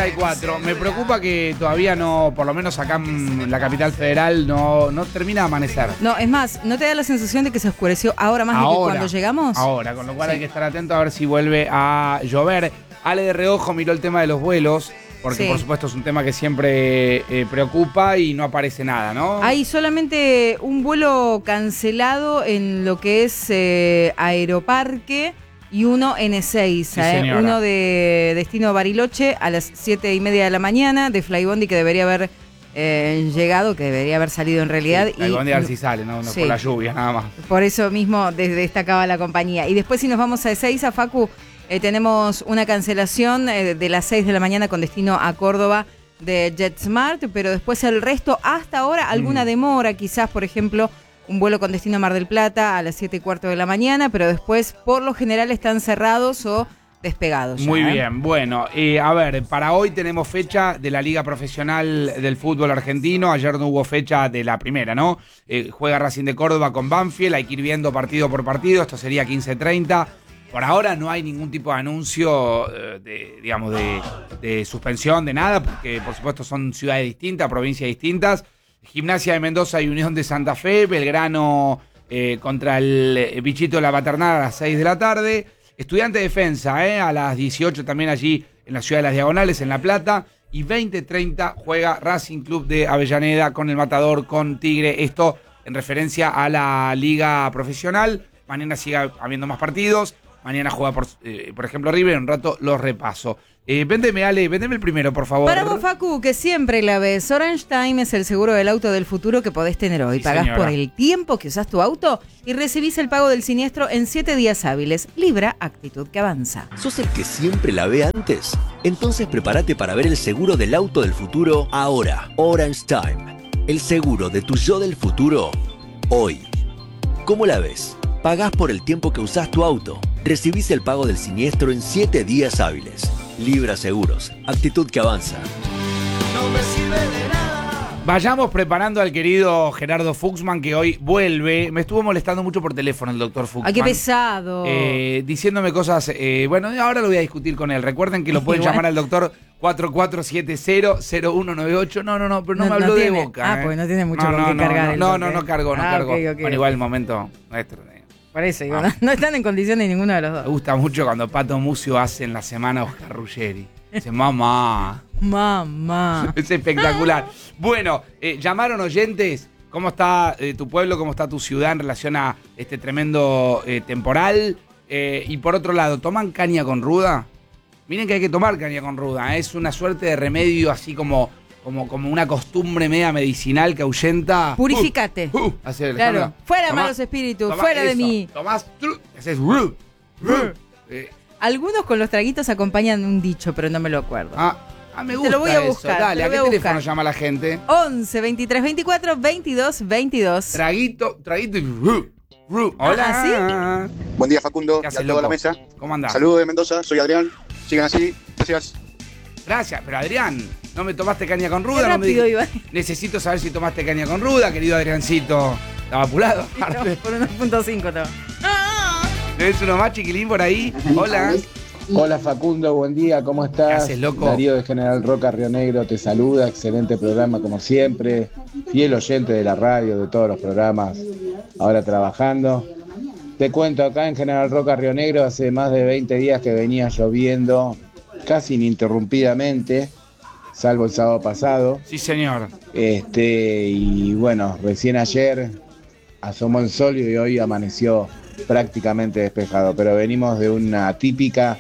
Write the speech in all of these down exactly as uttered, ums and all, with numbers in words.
hay cuatro. Me preocupa que todavía no, por lo menos acá en la capital federal, no, no termina de amanecer. No, es más, ¿no te da la sensación de que se oscureció ahora más ahora, de que cuando llegamos? Ahora, con lo cual sí. hay que estar atento a ver si vuelve a llover. Ale de reojo miró el tema de los vuelos, porque sí. por supuesto es un tema que siempre eh, preocupa y no aparece nada, ¿no? Hay solamente un vuelo cancelado en lo que es eh, Aeroparque y uno en Ezeiza, Sí, eh, uno de destino Bariloche a las siete y media de la mañana, de Flybondi que debería haber eh, llegado, que debería haber salido en realidad. Sí, Flybondi a ver si sale, no, no sí. por la lluvia, nada más. Por eso mismo des- destacaba la compañía. Y después si nos vamos a Ezeiza, Facu, eh, tenemos una cancelación eh, de las seis de la mañana con destino a Córdoba de JetSmart, pero después el resto, hasta ahora, alguna mm. demora, quizás, por ejemplo, un vuelo con destino a Mar del Plata a las siete y cuarto de la mañana, pero después, por lo general, están cerrados o despegados. Ya, Muy ¿eh? bien, bueno, eh, a ver, para hoy tenemos fecha de la Liga Profesional del Fútbol Argentino. Ayer no hubo fecha de la primera, ¿no? Eh, juega Racing de Córdoba con Banfield, hay que ir viendo partido por partido, esto sería quince treinta. Por ahora no hay ningún tipo de anuncio eh, de, digamos, de, de suspensión, de nada, porque por supuesto son ciudades distintas, provincias distintas. Gimnasia de Mendoza y Unión de Santa Fe, Belgrano eh, contra el Bichito de la Paternal a las seis de la tarde. Estudiante de Defensa, eh, a las dieciocho también allí en la ciudad de Las Diagonales, en La Plata. Y veinte treinta juega Racing Club de Avellaneda con el Matador, con Tigre. Esto en referencia a la Liga Profesional. Mañana sigue habiendo más partidos. Mañana juega, por, eh, por ejemplo, River. Un rato los repaso. Eh, véndeme, Ale, véndeme el primero, por favor. Para vos, Facu, que siempre la ves. Orange Time es el seguro del auto del futuro que podés tener hoy. Sí, Pagás señora. por el tiempo que usás tu auto y recibís el pago del siniestro en siete días hábiles. Libra, actitud que avanza. ¿Sos el que siempre la ve antes? Entonces prepárate para ver el seguro del auto del futuro ahora. Orange Time. El seguro de tu yo del futuro hoy. ¿Cómo la ves? Pagás por el tiempo que usás tu auto. Recibís el pago del siniestro en siete días hábiles. Libra Seguros, actitud que avanza. No me sirve de nada. Vayamos preparando al querido Gerardo Fuchsman, que hoy vuelve. Me estuvo molestando mucho por teléfono el doctor Fuchsman. ¡Ay, qué pesado! Eh, diciéndome cosas, eh, bueno, ahora lo voy a discutir con él. Recuerden que lo pueden Igual. llamar al doctor cuatro cuatro siete cero cero uno nueve ocho. No, no, no, pero no, No- me habló no de tiene- boca. ah, eh. porque no tiene mucho no, con no, qué no, cargar No, el no, doc, no, eh. no cargo, no Ah, cargo. ok, ok, Bueno, ok. igual el momento nuestro. eh. Por eso, digo, Ah. no, no están en condiciones ninguno de los Me dos. gusta mucho cuando Pato Mucio hace en la semana Oscar Ruggeri. Dice, mamá. Mamá. Es espectacular. Bueno, eh, llamaron oyentes. ¿Cómo está eh, tu pueblo? ¿Cómo está tu ciudad en relación a este tremendo eh, temporal? Eh, y por otro lado, ¿toman caña con ruda? Miren que hay que tomar caña con ruda. ¿eh? Es una suerte de remedio así como, como, como una costumbre media medicinal que ahuyenta. Purificate. Uh, uh, así, Claro. Alejandra. Fuera Tomá, malos espíritus, tomá fuera de eso. mí. Tomás, tru, haces ru, ru. Eh, Algunos con los traguitos acompañan un dicho, pero no me lo acuerdo. ah, ah, me Te gusta lo voy a eso. buscar, Dale, te ¿a lo qué voy a teléfono buscar. llama la gente? once, veintitrés, veinticuatro, veintidós, veintidós. Traguito, traguito y ru, ru. Hola. Buen día, Facundo, ¿Qué y haces, a toda loco? la mesa. ¿Cómo andás? Saludos de Mendoza, soy Adrián. Sigan así, gracias. Gracias, pero Adrián, ¿no me tomaste caña con Qué ruda? No me rápido di- iba. Necesito saber si tomaste caña con ruda, querido Adriancito. ¿Estaba apurado? aparte? Por uno punto cinco todo. ¿Tenés uno más, chiquilín, por ahí? Hola. Hola Facundo, buen día, ¿cómo estás? ¿Qué haces, loco? Darío de General Roca, Río Negro, te saluda, excelente programa como siempre, fiel oyente de la radio, de todos los programas, ahora trabajando. Te cuento, acá en General Roca, Río Negro, hace más de veinte días que venía lloviendo casi ininterrumpidamente, salvo el sábado pasado. Sí, señor. Este, y bueno, recién ayer asomó el sol y hoy amaneció prácticamente despejado, pero venimos de una típica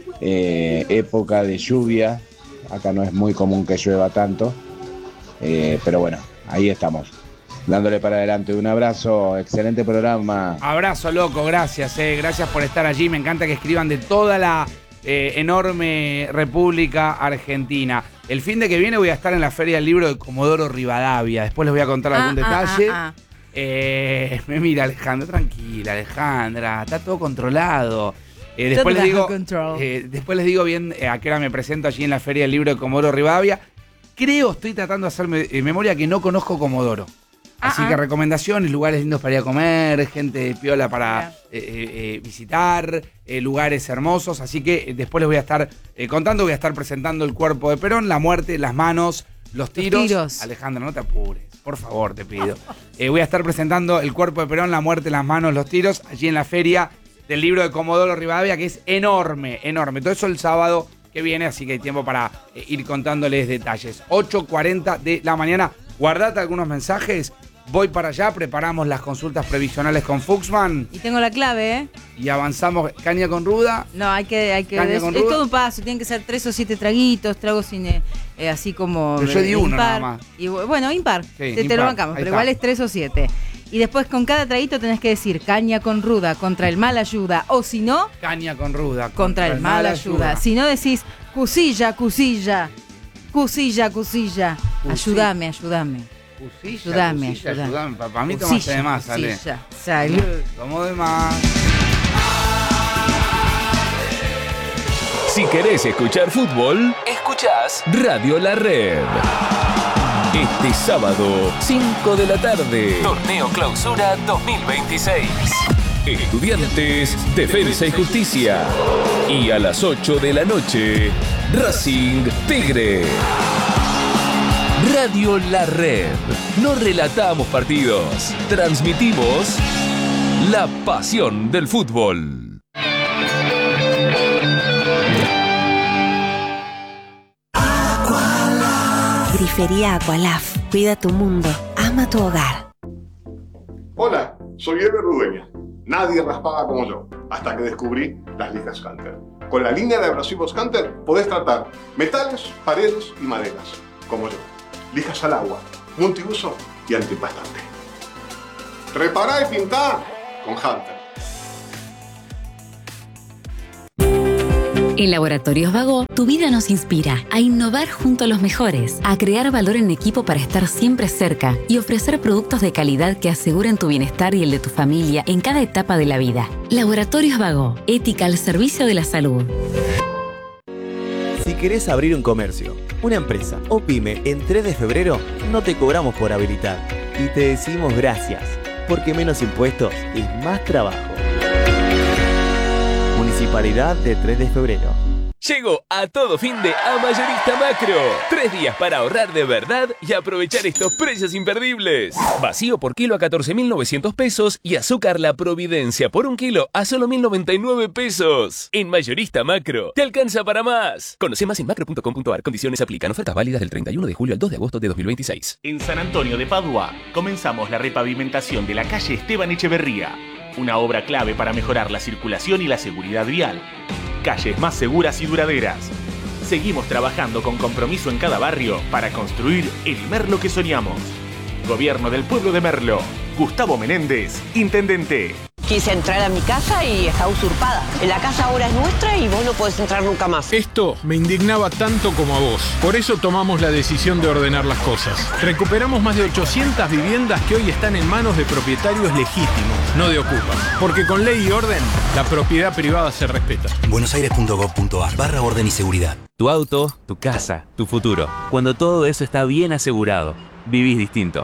eh, época de lluvia. Acá no es muy común que llueva tanto, eh, pero bueno, ahí estamos, dándole para adelante. Un abrazo, excelente programa. Abrazo, loco, gracias, eh. Gracias por estar allí. Me encanta que escriban de toda la eh, enorme República Argentina. El fin de que viene voy a estar en la Feria del Libro de Comodoro Rivadavia. Después les voy a contar algún Ah, ah, detalle. ah, ah. Eh, me mira Alejandra, tranquila Alejandra, está todo controlado. Eh, después, Todo les digo, bajo control. eh, después les digo bien eh, a qué hora me presento allí en la Feria del Libro de Comodoro Rivadavia. Creo, estoy tratando de hacerme eh, memoria que no conozco Comodoro. Así Ah, que ah. recomendaciones, lugares lindos para ir a comer, gente piola para Mira. eh, eh, eh, visitar, eh, lugares hermosos. Así que eh, después les voy a estar eh, contando, voy a estar presentando el cuerpo de Perón, la muerte, las manos, los tiros. tiros. Alejandra, no te apures, por favor, te pido. Eh, voy a estar presentando el cuerpo de Perón, la muerte, las manos, los tiros, allí en la feria del libro de Comodoro Rivadavia, que es enorme, enorme. Todo eso el sábado que viene, así que hay tiempo para eh, ir contándoles detalles. ocho cuarenta de la mañana. Guardate algunos mensajes. Voy para allá, preparamos las consultas previsionales con Fuxman Y tengo la clave, ¿eh? y avanzamos. Caña con ruda. No, hay que... Hay que Caña es, con es ruda. todo un paso, tienen que ser tres o siete traguitos, tragos sin, eh, eh, así como... Pero yo eh, di uno impar. nada más. Y, bu- bueno, impar, te, te impar. lo bancamos, Ahí pero está. igual es tres o siete. Y después con cada traguito tenés que decir caña con ruda contra el mal ayuda, o si no, Caña con ruda. contra el mal ayuda. Si no decís cusilla, cusilla, cusilla, cusilla, Cusi- ayúdame, ayúdame. Cusilla, Ayudame, cusilla, ayudame. ayudame. Para mí Cusilla, tomaste de más, Ale. cusilla. Salud. Tomo de más. Si querés escuchar fútbol, escuchás Radio La Red. Este sábado, cinco de la tarde, Torneo Clausura dos mil veintiséis. Estudiantes, Defensa y Justicia. Y a las ocho de la noche, Racing Tigre. Radio La Red. No relatamos partidos, transmitimos la pasión del fútbol. Grifería Aqualaf. Cuida tu mundo. Ama tu hogar. Hola, soy Eber Rudeña. Nadie raspaba como yo, hasta que descubrí las lijas Hunter. Con la línea de abrasivos Hunter podés tratar metales, paredes y maderas, como yo. Lijas al agua, multiuso y antipastante. Repará y pintá con Hunter. En Laboratorios Vago, tu vida nos inspira a innovar junto a los mejores, a crear valor en equipo para estar siempre cerca y ofrecer productos de calidad que aseguren tu bienestar y el de tu familia en cada etapa de la vida. Laboratorios Vago, ética al servicio de la salud. Si querés abrir un comercio, una empresa o pyme en tres de febrero, no te cobramos por habilitar y te decimos gracias, porque menos impuestos es más trabajo. Municipalidad de tres de febrero. Llegó a todo fin de A Mayorista Macro. Tres días para ahorrar de verdad y aprovechar estos precios imperdibles. Vacío por kilo a catorce mil novecientos pesos y azúcar La Providencia por un kilo a solo mil noventa y nueve pesos. En Mayorista Macro, te alcanza para más. Conoce más en macro punto com punto ar. Condiciones aplican. Ofertas válidas del treinta y uno de julio al dos de agosto de dos mil veintiséis. En San Antonio de Padua comenzamos la repavimentación de la calle Esteban Echeverría, una obra clave para mejorar la circulación y la seguridad vial. Calles más seguras y duraderas. Seguimos trabajando con compromiso en cada barrio para construir el Merlo que soñamos. Gobierno del Pueblo de Merlo. Gustavo Menéndez, Intendente. Quise entrar a mi casa y está usurpada. La casa ahora es nuestra y vos no podés entrar nunca más. Esto me indignaba tanto como a vos. Por eso tomamos la decisión de ordenar las cosas. Recuperamos más de ochocientas viviendas que hoy están en manos de propietarios legítimos, no de ocupas. Porque con ley y orden, la propiedad privada se respeta. buenosaires punto gov punto ar barra orden y seguridad. Tu auto, tu casa, tu futuro. Cuando todo eso está bien asegurado, vivís distinto.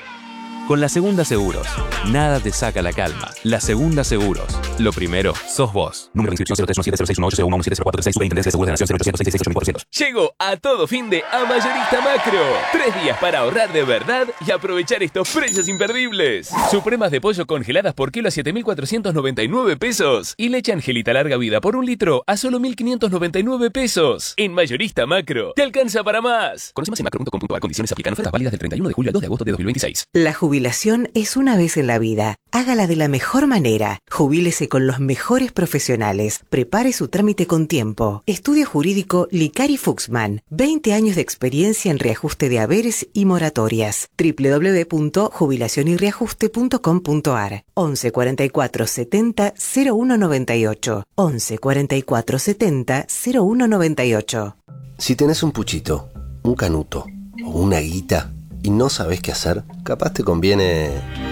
Con La Segunda Seguros, nada te saca la calma. La Segunda Seguros, lo primero, sos vos. Número de inscripción cero tres uno siete cero seis uno ocho cero uno uno siete cero cuatro seis. Superintendencia de Seguros de la Nación cero ochocientos seis seis seis ocho mil cuatrocientos. Llegó a todo fin de A Mayorista Macro. Tres días para ahorrar de verdad y aprovechar estos precios imperdibles. Supremas de pollo congeladas por kilo a siete mil cuatrocientos noventa y nueve pesos. Y leche Angelita larga vida por un litro a solo mil quinientos noventa y nueve pesos. En Mayorista Macro, te alcanza para más. Conoce más en macro punto com punto ar. Condiciones aplican. Ofertas válidas del treinta y uno de julio al dos de agosto de dos mil veintiséis. La jubilación es una vez en la vida. Hágala de la mejor manera. Jubílese con los mejores profesionales. Prepare su trámite con tiempo. Estudio jurídico Licari Fuxman. veinte años de experiencia en reajuste de haberes y moratorias. doble u doble u doble u punto jubilación y reajuste punto com punto ar. once cuarenta y cuatro setenta cero uno noventa y ocho. once cuarenta y cuatro setenta cero uno noventa y ocho. Si tenés un puchito, un canuto o una guita y no sabés qué hacer, capaz te conviene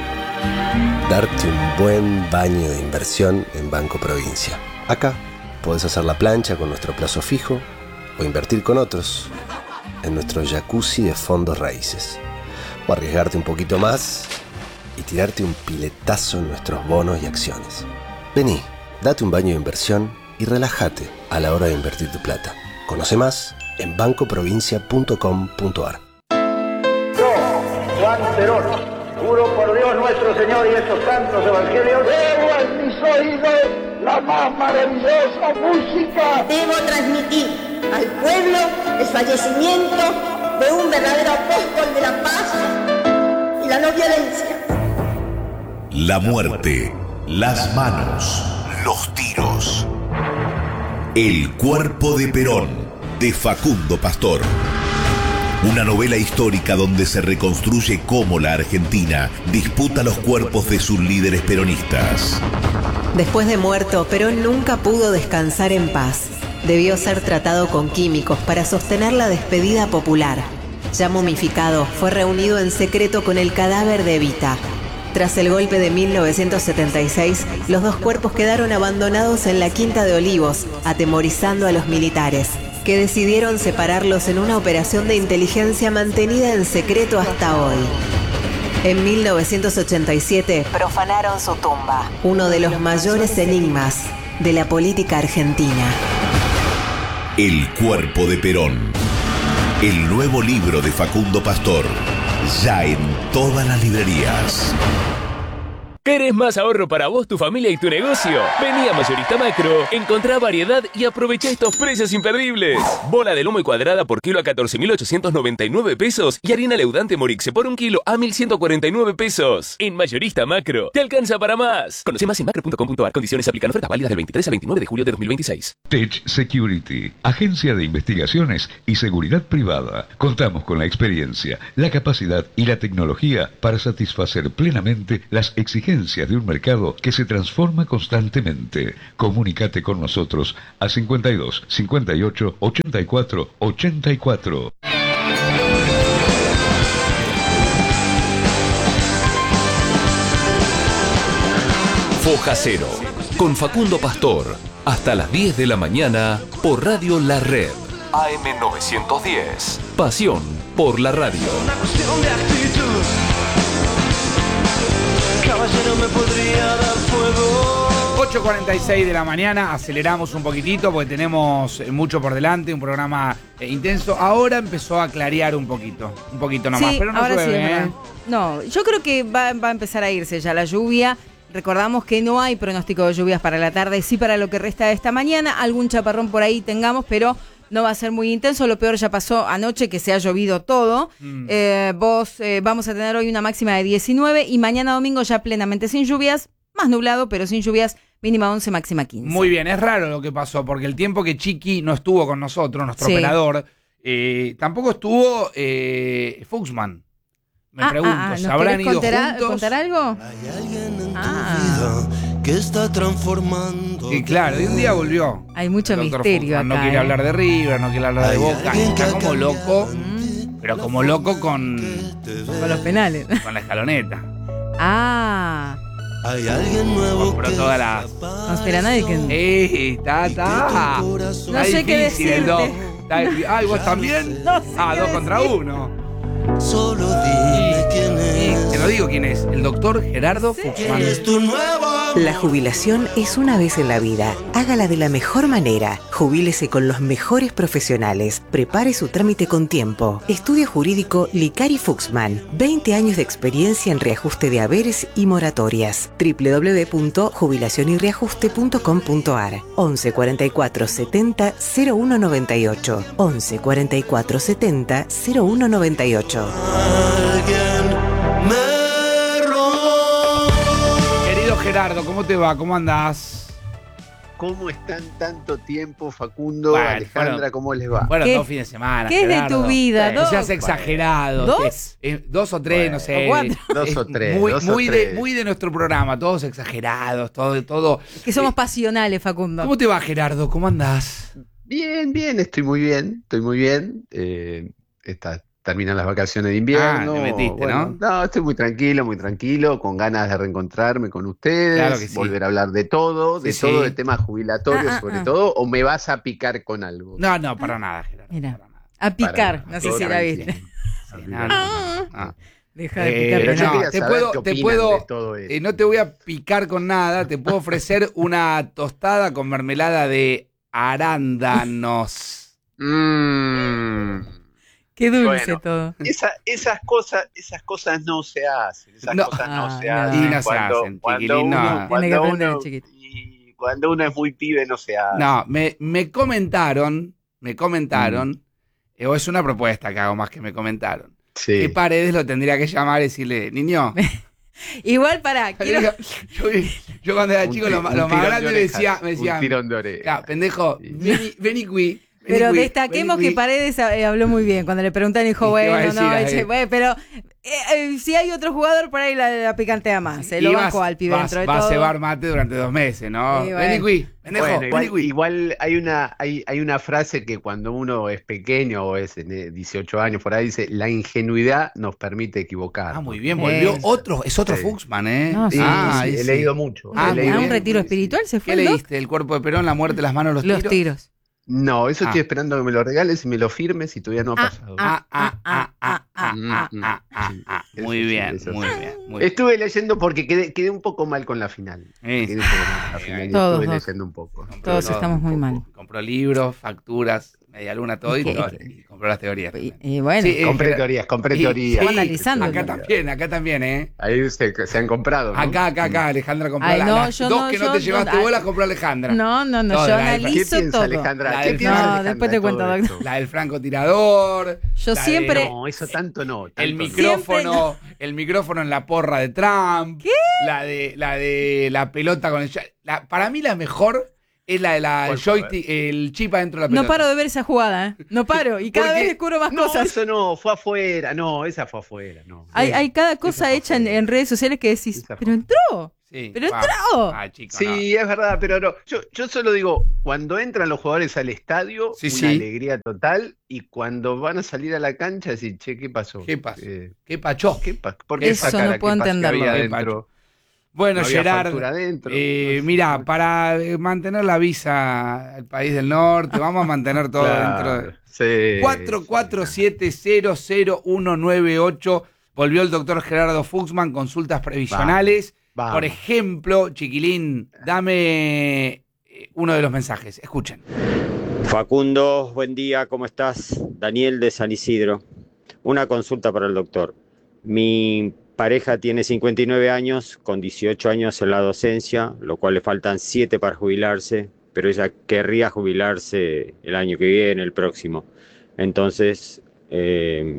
darte un buen baño de inversión en Banco Provincia. Acá podés hacer la plancha con nuestro plazo fijo o invertir con otros en nuestro jacuzzi de fondos raíces. O arriesgarte un poquito más y tirarte un piletazo en nuestros bonos y acciones. Vení, date un baño de inversión y relájate a la hora de invertir tu plata. Conoce más en banco provincia punto com punto ar. Yo, Juan Perón, juro por Dios nuestro Señor y estos santos evangelios, debo en mis oídos la más maravillosa música. Debo transmitir al pueblo el fallecimiento de un verdadero apóstol de la paz y la no violencia. La muerte, las manos, los tiros. El cuerpo de Perón, de Facundo Pastor. Una novela histórica donde se reconstruye cómo la Argentina disputa los cuerpos de sus líderes peronistas. Después de muerto, Perón nunca pudo descansar en paz. Debió ser tratado con químicos para sostener la despedida popular. Ya momificado, fue reunido en secreto con el cadáver de Evita. Tras el golpe de mil novecientos setenta y seis, los dos cuerpos quedaron abandonados en la Quinta de Olivos, atemorizando a los militares, que decidieron separarlos en una operación de inteligencia mantenida en secreto hasta hoy. En mil novecientos ochenta y siete profanaron su tumba, uno de los mayores enigmas de la política argentina. El cuerpo de Perón. El nuevo libro de Facundo Pastor. Ya en todas las librerías. ¿Querés más ahorro para vos, tu familia y tu negocio? Vení a Mayorista Macro, encontrá variedad y aprovecha estos precios imperdibles. Bola de lomo y cuadrada por kilo a catorce mil ochocientos noventa y nueve pesos y harina leudante Morixe por un kilo a mil ciento cuarenta y nueve pesos. En Mayorista Macro, te alcanza para más. Conoce más en macro punto com punto ar. Condiciones aplican. Ofertas válidas del veintitrés al veintinueve de julio de dos mil veintiséis. Tech Security, agencia de investigaciones y seguridad privada. Contamos con la experiencia, la capacidad y la tecnología para satisfacer plenamente las exigencias de un mercado que se transforma constantemente. Comunícate con nosotros a cincuenta y dos, cincuenta y ocho, ochenta y cuatro, ochenta y cuatro. Foja Cero, con Facundo Pastor, hasta las diez de la mañana por Radio La Red. A M novecientos diez, pasión por la radio. Una cuestión de actitud. Caballero, me podría dar fuego. ocho cuarenta y seis de la mañana, aceleramos un poquitito porque tenemos mucho por delante, un programa eh, intenso. Ahora empezó a clarear un poquito, un poquito nomás, Sí, pero no ahora llueve, sí, es ¿eh? verdad. No, yo creo que va, va a empezar a irse ya la lluvia. Recordamos que no hay pronóstico de lluvias para la tarde, sí para lo que resta de esta mañana. Algún chaparrón por ahí tengamos, pero no va a ser muy intenso. Lo peor ya pasó anoche, que se ha llovido todo. Mm. Eh, vos eh, vamos a tener hoy una máxima de diecinueve y mañana domingo ya plenamente sin lluvias, más nublado, pero sin lluvias, mínima once, máxima quince. Muy bien, es raro lo que pasó, porque el tiempo que Chiqui no estuvo con nosotros, nuestro Sí. operador, eh, tampoco estuvo eh, Fuchsman. Me ah, pregunto, ah, ¿se ¿nos habrán querés ido contar, juntos? contar algo? Ah. Que está transformando. Y claro, de un día volvió. Hay mucho el doctor misterio Fuchsman. No acá, quiere ¿eh? hablar de River, no quiere hablar de Hay Boca. alguien que Está ha como loco, Mm, pero como loco con, con los penales. con la escaloneta. Ah, Hay alguien nuevo. Compró que todas las... Conspiranoiken. ¡Eh, está, está! No Está sé qué difícil el decirte. dos. Está difícil. Ah, ¿y vos también? No sé Ah, qué dos contra decir. uno. Solo dime quién es. Te lo digo quién es. El doctor Gerardo ¿Quién Fuchsman. es tu nuevo amor? La jubilación es una vez en la vida. Hágala de la mejor manera. Jubílese con los mejores profesionales. Prepare su trámite con tiempo. Estudio jurídico Licari Fuchsman. veinte años de experiencia en reajuste de haberes y moratorias. doble u doble u doble u punto jubilación y reajuste punto com punto ar. once cuarenta y cuatro setenta cero uno noventa y ocho. once cuarenta y cuatro setenta cero uno noventa y ocho. Alguien me robó. Querido Gerardo, ¿cómo te va? ¿Cómo andás? ¿Cómo están tanto tiempo, Facundo, Bueno, Alejandra? fueron- ¿Cómo les va? Fueron ¿Qué- dos fines de semana. qué es de Gerardo. tu vida? No Dos- seas exagerado. ¿Dos? Eh, dos o tres, Bueno, no sé. o cuatro. Dos Es o tres, Muy, dos o muy, de, tres. muy de nuestro programa, todos exagerados, todo, todo. Que somos pasionales, Facundo. ¿Cómo te va, Gerardo? ¿Cómo andás? Bien, bien, estoy muy bien, estoy muy bien. Eh, está, terminan las vacaciones de invierno. Ah, te metiste, Bueno, no, estoy muy tranquilo, muy tranquilo, con ganas de reencontrarme con ustedes, Claro que sí. volver a hablar de todo, de Sí, todo, sí. de temas jubilatorios Ah, ah, sobre ah. todo, o me vas a picar con algo. No, no, para nada, Gerardo. Mira, para nada. a picar, Para- no sé todo si la tranquilo. viste. Sí, no, no, no. Ah. Deja de Eh, picarle no, nada. te saber puedo, qué te opinan puedo, de todo esto. eh, no te voy a picar con nada, te puedo ofrecer una tostada con mermelada de arándanos. Mm. Qué dulce Bueno, todo. Esa, esas cosas, esas cosas no se hacen, esas No. cosas no Ah, se no. hacen. Y no se cuando, hacen, cuando chiquilín, no. uno, Tiene que cuando aprender, uno, chiquito. y cuando uno es muy pibe no se hace. No, me, me comentaron, me comentaron, eh, o es una propuesta que hago más que me comentaron, Sí. que Paredes lo tendría que llamar y decirle, niño, Igual, pará, quiero... yo, yo cuando era Un chico ti- lo, un ma- lo más tirón de grande me orejas, decía, me decía, un tirón de orejas. "Claro, pendejo, vení, vení qui, Pero vení qui, destaquemos vení que qui". Paredes eh, habló muy bien. Cuando le preguntaron, dijo, ¿Y qué va a bueno, decir no, ahí? dice, bueno, pero eh, eh, si hay otro jugador, por ahí la, la picantea más. Se lo Y banco vas- al pibe vas- dentro de va todo. a cebar mate durante dos meses, ¿no? Sí, Vení bueno. qui, pendejo, Bueno, vení igual, qui. igual hay una hay, hay una frase que cuando uno es pequeño o es de dieciocho años por ahí dice la ingenuidad nos permite equivocar. Ah, muy bien, volvió Es- otro, es otro Sí. Fuchsman, ¿eh? No, sí, ah, sí, ahí he sí. leído mucho. Ah, he muy leído ¿A un bien. retiro espiritual se fue ¿Qué el doc? leíste? ¿El cuerpo de Perón, la muerte, las manos, los, Los tiros? tiros. No, eso Ah. estoy esperando que me lo regales y me lo firmes y todavía no ha pasado. Ah, ah, ah, ah, ah, Mm, ah, mm, ah, ah, sí. ah. Eso Muy sí, bien, eso muy sí. bien, muy bien. Estuve leyendo porque quedé, quedé un poco mal con la final. Sí. Quedé un poco mal con la final y Todos, estuve Doc. leyendo un poco. Compró Todos todo, estamos muy un mal. poco. Compró libros, facturas, media luna, todo y, ¿Qué? todo, y compró las teorías. Y, también. y bueno, Sí, eh, Compré pero- teorías, compré y- teorías. Estaba analizando. Acá también, acá también, ¿eh? Ahí se, se han comprado, ¿no? Acá, acá, acá, Alejandra compró Ay, la- no, las yo dos no, que no yo te llevaste no- vos, las compró Alejandra. no, no, no, Toda yo la de- ¿Qué analizo piensa todo. Alejandra? La ¿Qué del- piensa No, Alejandra después de te cuento, todo Doc. esto? La del francotirador. Yo la siempre- de- No, eso tanto no. tanto el no. micrófono, el micrófono en la porra de Trump. ¿Qué? La de la de la pelota con el la- para mí la mejor es la de la ¿Cuál joystick, el chip adentro de la pelota. No paro de ver esa jugada, ¿eh? No paro. Y cada Porque- vez descubro más No, cosas. eso no, fue afuera. No, esa fue afuera. No. Hay, hay cada cosa Esa fue hecha en, afuera. en redes sociales que decís, Esa fue pero entró. Sí, Pero va. entró. Ah, chico, Sí, es verdad, pero no. Yo, yo solo digo, cuando entran los jugadores al estadio, Sí, una sí. alegría total, y cuando van a salir a la cancha, decir, che, ¿qué pasó? ¿Qué pasó? Eh, no. ¿Qué pachó? ¿qué pa- ¿Por qué Eso esa cara? no puedo ¿Qué pasa que entenderlo. había Qué adentro? Bueno, No había Gerard, factura adentro. eh, No sé. mira, para eh, mantener la visa al país del norte, vamos a mantener todo Claro, dentro de... sí, cuatro cuatro siete cero cero uno nueve ocho. Volvió el doctor Gerardo Fuchsman, consultas previsionales. Vamos. Por ejemplo, Chiquilín, dame eh, uno de los mensajes. Escuchen. Facundo, buen día, ¿cómo estás? Daniel de San Isidro. Una consulta para el doctor. Mi pareja tiene cincuenta y nueve años, con dieciocho años en la docencia, lo cual le faltan siete para jubilarse, pero ella querría jubilarse el año que viene, el próximo. Entonces, eh,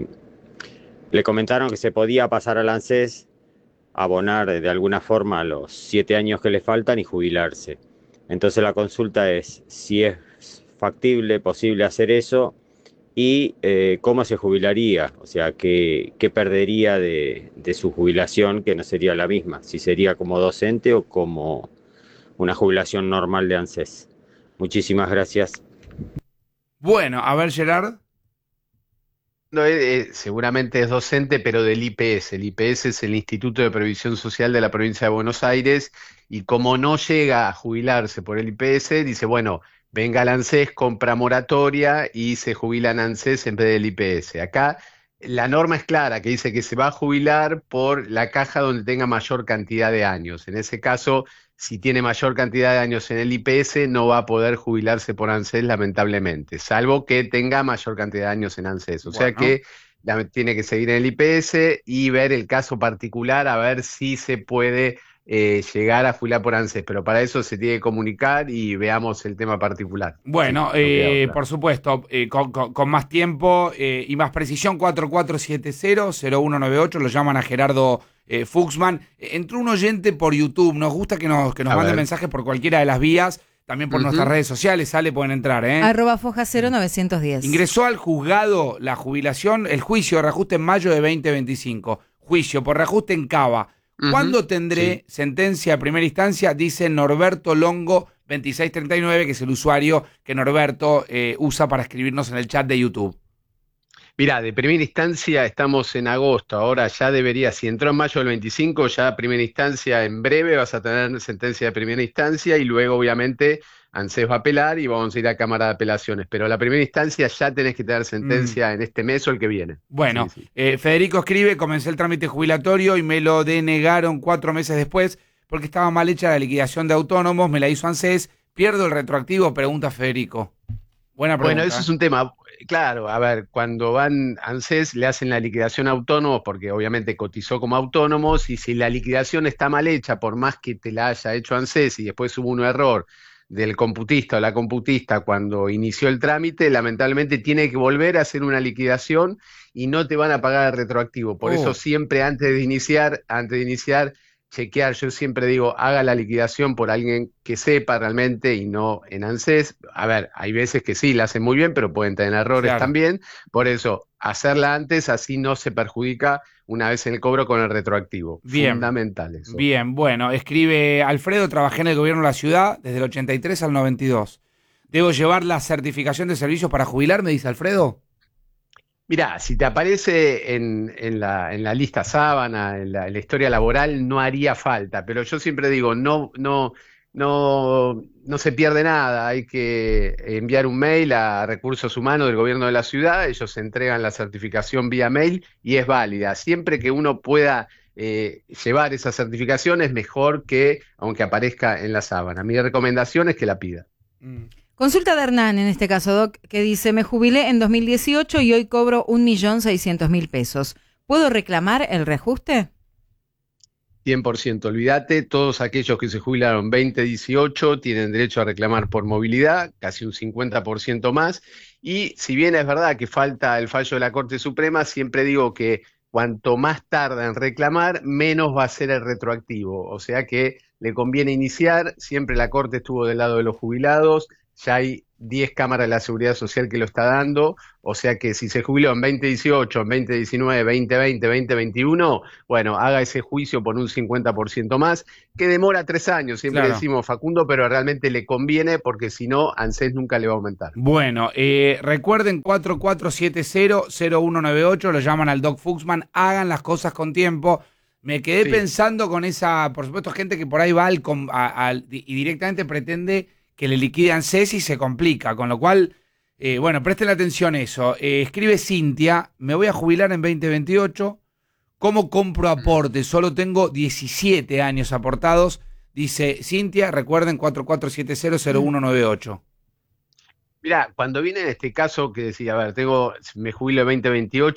le comentaron que se podía pasar al ANSES, abonar de alguna forma los siete años que le faltan y jubilarse. Entonces la consulta es si es factible, posible hacer eso y eh, cómo se jubilaría, o sea, qué, qué perdería de, de su jubilación, que no sería la misma, si sería como docente o como una jubilación normal de ANSES. Muchísimas gracias. Bueno, a ver, Gerard. No, eh, eh, seguramente es docente, pero del I P S. El I P S es el Instituto de Previsión Social de la provincia de Buenos Aires, y como no llega a jubilarse por el I P S, dice, bueno, venga al ANSES, compra moratoria y se jubila en ANSES en vez del I P S. Acá la norma es clara, que dice que se va a jubilar por la caja donde tenga mayor cantidad de años. En ese caso, si tiene mayor cantidad de años en el I P S, no va a poder jubilarse por ANSES, lamentablemente, salvo que tenga mayor cantidad de años en ANSES. O sea Bueno. que la- tiene que seguir en el I P S y ver el caso particular, a ver si se puede eh, llegar a jubilar por ANSES. Pero para eso se tiene que comunicar y veamos el tema particular. Bueno, Sí, no queda eh, otra. por supuesto, eh, con, con- con más tiempo eh, y más precisión, cuatro cuatro siete cero cero uno nueve ocho, lo llaman a Gerardo eh, Fuchsman. Eh, entró un oyente por YouTube, nos gusta que nos, que nos A manden ver. mensajes por cualquiera de las vías, también por Ujú. nuestras redes sociales, sale, pueden entrar, ¿eh? Arroba Foja cero novecientos diez. Ingresó al juzgado la jubilación, el juicio de reajuste en mayo de veinte veinticinco. Juicio por reajuste en Cava. Ujú, ¿Cuándo tendré sí. sentencia de primera instancia? Dice Norberto Longo veintiséis treinta y nueve, que es el usuario que Norberto eh, usa para escribirnos en el chat de YouTube. Mirá, de primera instancia estamos en agosto, ahora ya debería, si entró en mayo del veinticinco, ya primera instancia en breve vas a tener sentencia de primera instancia y luego obviamente ANSES va a apelar y vamos a ir a Cámara de Apelaciones. Pero la primera instancia ya tenés que tener sentencia mm. en este mes o el que viene. Bueno, sí, sí. Eh, Federico escribe, comencé el trámite jubilatorio y me lo denegaron cuatro meses después porque estaba mal hecha la liquidación de autónomos, me la hizo ANSES, ¿pierdo el retroactivo? Pregunta Federico. Buena pregunta. Bueno, eso es un tema, claro, a ver, cuando van ANSES le hacen la liquidación a autónomos porque obviamente cotizó como autónomos y si la liquidación está mal hecha, por más que te la haya hecho ANSES y después hubo un error del computista o la computista cuando inició el trámite, lamentablemente tiene que volver a hacer una liquidación y no te van a pagar el retroactivo. Por oh. eso siempre antes de iniciar, antes de iniciar, chequear, yo siempre digo, haga la liquidación por alguien que sepa realmente y no en ANSES. A ver, hay veces que sí, la hacen muy bien, pero pueden tener errores claro. también. Por eso, hacerla antes, así no se perjudica una vez en el cobro con el retroactivo. Bien. Fundamental eso. Bien, bueno, escribe Alfredo, trabajé en el gobierno de la ciudad desde el ochenta y tres al noventa y dos. ¿Debo llevar la certificación de servicios para jubilarme? Dice Alfredo. Mirá, si te aparece en, en, la, en la lista sábana, en la, en la historia laboral, no haría falta, pero yo siempre digo, no, no, no, no se pierde nada, hay que enviar un mail a Recursos Humanos del Gobierno de la Ciudad, ellos entregan la certificación vía mail y es válida. Siempre que uno pueda eh, llevar esa certificación es mejor que aunque aparezca en la sábana. Mi recomendación es que la pida. Mm. Consulta de Hernán, en este caso, Doc, que dice, me jubilé en dos mil dieciocho y hoy cobro un millón seiscientos mil pesos. ¿Puedo reclamar el reajuste? cien por ciento, olvídate, todos aquellos que se jubilaron veinte dieciocho tienen derecho a reclamar por movilidad, casi un cincuenta por ciento más, y si bien es verdad que falta el fallo de la Corte Suprema, siempre digo que cuanto más tarda en reclamar, menos va a ser el retroactivo, o sea que le conviene iniciar, siempre la Corte estuvo del lado de los jubilados, ya hay diez cámaras de la Seguridad Social que lo está dando, o sea que si se jubiló en veinte dieciocho, en veinte diecinueve, veinte veinte, veinte veintiuno, bueno, haga ese juicio por un cincuenta por ciento más, que demora tres años, siempre claro. decimos Facundo, pero realmente le conviene porque si no, ANSES nunca le va a aumentar. Bueno, eh, recuerden cuatro cuatro siete cero, cero uno nueve ocho, lo llaman al Doc Fuchsman, hagan las cosas con tiempo. Me quedé sí. pensando con esa, por supuesto, gente que por ahí va al, a, a, y directamente pretende que le liquidan ANSES y se complica, con lo cual, eh, bueno, presten atención a eso. Eh, escribe Cintia, me voy a jubilar en veinte veintiocho, ¿cómo compro aporte? Solo tengo diecisiete años aportados, dice Cintia, recuerden cuatro cuatro siete cero, cero uno nueve ocho. Mirá, cuando viene en este caso que decía, a ver, tengo, me jubilo en veinte veintiocho,